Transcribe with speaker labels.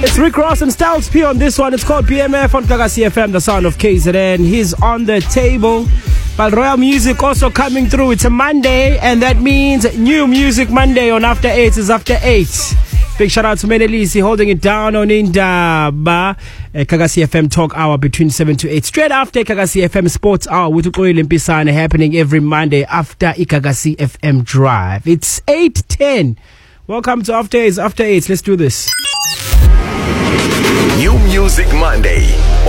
Speaker 1: It's Rick Ross and Styles P on this one. It's called PMF on Gagasi FM, the sound of KZN. He's on the table. But Royal Music also coming through. It's a Monday, and that means New Music Monday on After 8 is After 8. Big shout out to Menelisi holding it down on Indaba. Kagasi FM Talk Hour between 7 to 8. Straight after Kagasi FM Sports Hour with Ukoil Mpisane happening every Monday after Kagasi FM Drive. It's 8:10. Welcome to After 8. After 8. Let's do this.
Speaker 2: New Music Monday.